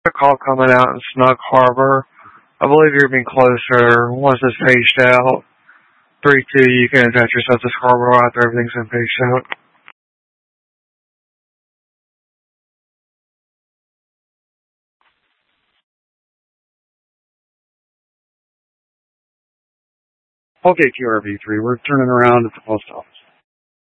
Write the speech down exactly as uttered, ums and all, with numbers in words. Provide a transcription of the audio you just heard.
A call coming out in Snug Harbor. I believe you're being closer. Once it's paged out, three two, you can attach yourself to Scarborough after everything's been paged out. Okay, Q R V three, we're turning around at the post office.